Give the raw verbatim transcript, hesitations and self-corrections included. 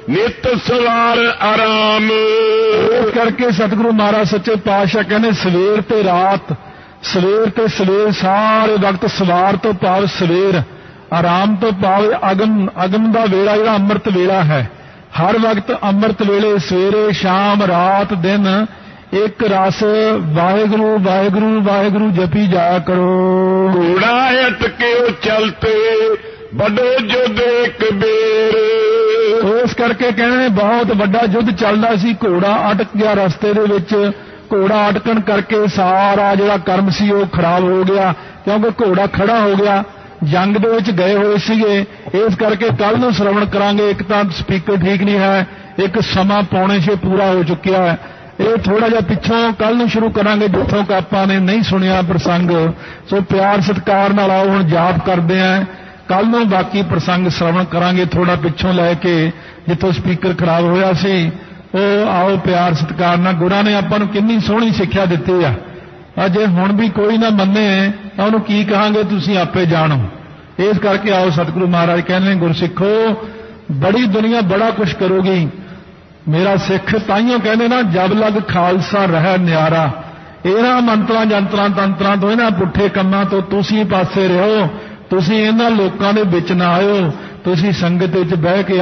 ਨਿਤ ਸਵਾਰ ਆਰਾਮ। ਇਸ ਕਰਕੇ ਸਤਿਗੁਰੂ ਮਹਾਰਾਜ ਸੱਚੇ ਪਾਤਸ਼ਾਹ ਕਹਿੰਦੇ ਸਵੇਰ ਤੇ ਰਾਤ, ਸਵੇਰ ਤੇ ਸਵੇਰ ਸਾਰੇ ਵਕਤ, ਸਵਾਰ ਤੋਂ ਭਾਵ ਸਵੇਰ, ਆਰਾਮ ਤੋਂ ਭਾਵ ਅਗਮ, ਅਗਮ ਦਾ ਵੇਲਾ ਜਿਹੜਾ ਅੰਮ੍ਰਿਤ ਵੇਲਾ ਹੈ, ਹਰ ਵਕਤ ਅੰਮ੍ਰਿਤ ਵੇਲੇ ਸਵੇਰੇ ਸ਼ਾਮ ਰਾਤ ਦਿਨ ਇੱਕ ਰਸ ਵਾਹਿਗੁਰੂ ਵਾਹਿਗੁਰੂ ਵਾਹਿਗੁਰੂ ਜਪੀ ਜਾਇਆ ਕਰੋ। ਘੋੜਾ ਅਟਕਿਓ ਚਲਤੇ ਵੱਡੋ ਜੁਧ ਇੱਕ ਬੇਰ। ਉਸ ਕਰਕੇ ਕਹਿੰਦੇ ਬਹੁਤ ਵੱਡਾ ਯੁੱਧ ਚੱਲਦਾ ਸੀ, ਘੋੜਾ ਅਟਕ ਗਿਆ ਰਸਤੇ ਦੇ ਵਿੱਚ। ਘੋੜਾ ਅਟਕਣ ਕਰਕੇ ਸਾਰਾ ਜਿਹੜਾ ਕਰਮ ਸੀ ਉਹ ਖਰਾਬ ਹੋ ਗਿਆ, ਕਿਉਂਕਿ ਘੋੜਾ ਖੜਾ ਹੋ ਗਿਆ। ਜੰਗ ਦੇ ਵਿੱਚ ਗਏ ਹੋਏ ਸੀਗੇ, ਇਸ ਕਰਕੇ ਕੱਲ ਨੂੰ ਸ਼ਰਵਣ ਕਰਾਂਗੇ। ਇੱਕ ਤਾਂ ਸਪੀਕਰ ਠੀਕ ਨਹੀਂ ਹੈ, ਇੱਕ ਸਮਾਂ ਪੌਣੇ ਛੇ ਪੂਰਾ ਹੋ ਚੁੱਕਿਆ ਹੈ। ਇਹ ਥੋੜਾ ਜਿਹਾ ਪਿੱਛੋਂ ਕੱਲ ਨੂੰ ਸ਼ੁਰੂ ਕਰਾਂਗੇ ਜਿੱਥੋਂ ਆਪਾਂ ਨੇ ਨਹੀਂ ਸੁਣਿਆ ਪ੍ਰਸੰਗ। ਸੋ ਪਿਆਰ ਸਤਿਕਾਰ ਨਾਲ ਆਓ, ਹੁਣ ਜਾਪ ਕਰਦੇ ਆਂ, ਕੱਲ ਨੂੰ ਬਾਕੀ ਪ੍ਰਸੰਗ ਸ਼ਰਵਣ ਕਰਾਂਗੇ ਥੋੜਾ ਪਿੱਛੋਂ ਲੈ ਕੇ ਜਿੱਥੋਂ ਸਪੀਕਰ ਖਰਾਬ ਹੋਇਆ ਸੀ। ਉਹ ਆਓ ਪਿਆਰ ਸਤਿਕਾਰ ਨਾਲ। ਗੁਰਾਂ ਨੇ ਆਪਾਂ ਨੂੰ ਕਿੰਨੀ ਸੋਹਣੀ ਸਿੱਖਿਆ ਦਿੱਤੀ ਆ। ਅਜੇ ਹੁਣ ਵੀ ਕੋਈ ਨਾ ਮੰਨੇ ਤਾਂ ਉਹਨੂੰ ਕੀ ਕਹਾਂਗੇ, ਤੁਸੀਂ ਆਪੇ ਜਾਣੋ। ਇਸ ਕਰਕੇ ਆਓ, ਸਤਿਗੁਰੂ ਮਹਾਰਾਜ ਕਹਿੰਦੇ ਗੁਰਸਿੱਖੋ ਬੜੀ ਦੁਨੀਆ ਬੜਾ ਕੁਛ ਕਰੋਗੀ। ਮੇਰਾ ਸਿੱਖ ਤਾਈਓ ਕਹਿੰਦੇ ਨਾ ਜਬ ਲਗ ਖਾਲਸਾ ਰਹਿ ਨਿਆਰਾ। ਇਹਨਾਂ ਮੰਤਰਾਂ ਜੰਤਰਾਂ ਤੰਤਰਾਂ ਤੋਂ, ਇਹਨਾਂ ਪੁੱਠੇ ਕੰਮਾਂ ਤੋਂ ਤੁਸੀਂ ਪਾਸੇ ਰਹੋ। ਤੁਸੀਂ ਇਹਨਾਂ ਲੋਕਾਂ ਦੇ ਵਿੱਚ ਨਾ ਆਇਓ, ਤੁਸੀਂ ਸੰਗਤ ਵਿੱਚ ਬਹਿ ਕੇ